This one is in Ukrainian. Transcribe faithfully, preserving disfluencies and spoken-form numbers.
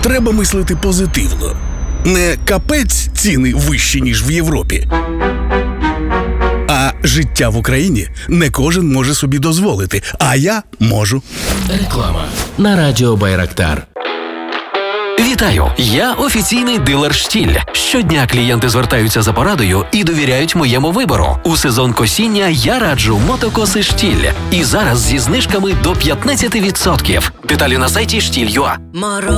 Треба мислити позитивно. Не капець ціни вищі, ніж в Європі, а життя в Україні не кожен може собі дозволити, а я можу. Реклама на радіо Байрактар. Вітаю! Я офіційний дилер «Штіль». Щодня клієнти звертаються за порадою і довіряють моєму вибору. У сезон косіння я раджу мотокоси «Штіль». І зараз зі знижками до п'ятнадцять відсотків. Деталі на сайті штіль крапка ю а.